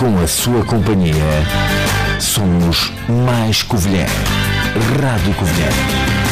com a sua companhia, somos mais Covilhã. Rádio Covilhã.